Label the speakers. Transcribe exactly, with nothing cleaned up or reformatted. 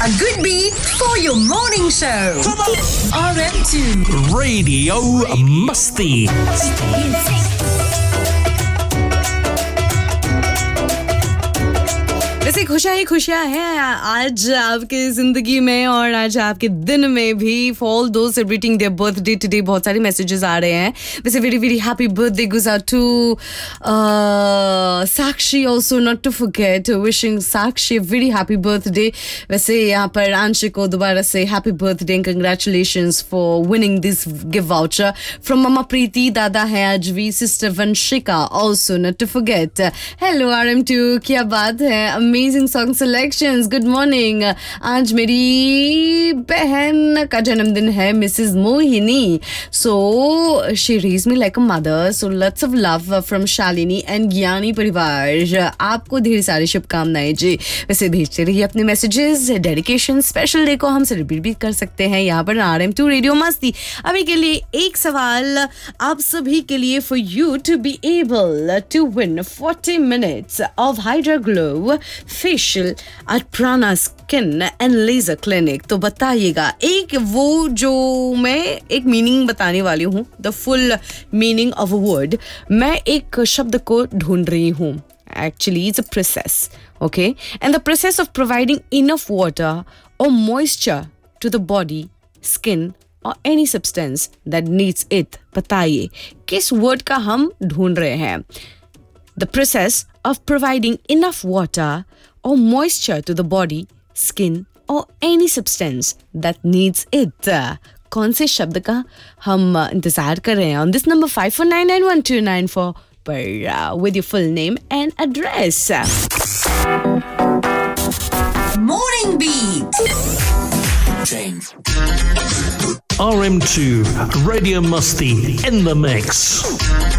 Speaker 1: A good beat for your morning show. R M two
Speaker 2: Radio Musty.
Speaker 3: वैसे खुशियाँ ही खुशियाँ हैं आज आपके जिंदगी में और आज आपके दिन में भी. फॉर दो सेलिब्रेटिंग देयर बर्थडे टुडे बहुत सारे मैसेजेस आ रहे हैं. वैसे very very happy birthday goes out to Sakshi also, not to forget wishing Sakshi very happy birthday. वैसे यहाँ पर आंशिक को दोबारा से happy birthday and congratulations for winning this gift voucher from mama प्रीति. दादा है आज भी, sister Vanshika also not to forget. Hello R M to, क्या बात है, amazing song selections. Good morning. आज मेरी बहन का जन्मदिन है, Mrs Mohini. So she raised me like a mother. So lots of love from Shalini and ज्ञानी परिवार. आपको ढेर सारी शुभकामनाएं जी. वैसे भेजते रहिए अपने मैसेजेस. डेडिकेशन स्पेशल डे को हम सेलिब्रेट भी कर सकते हैं यहाँ पर आर एम टू रेडियो मस्ती. अभी के लिए एक सवाल आप सभी के लिए, for you to be able to win forty minutes of hydra glow facial eight प्राणा स्किन एंड लेजर क्लिनिक. तो बताइएगा, एक वो जो मैं एक मीनिंग बताने वाली हूँ, the full meaning of a word. मैं एक शब्द को ढूंढ रही हूँ. Actually it's a process, okay, and the process of providing enough water और moisture to the body, skin और any substance that needs it. बताइए किस वर्ड का हम ढूंढ रहे हैं. The process of providing enough water or moisture to the body, skin or any substance that needs it. कौन से शब्द का हम इंतजार कर रहे हैं on this number five four nine nine one two nine four पर uh, with your full name and address.
Speaker 1: Morning Beat.
Speaker 2: Change. R M two Radio Musty in the mix.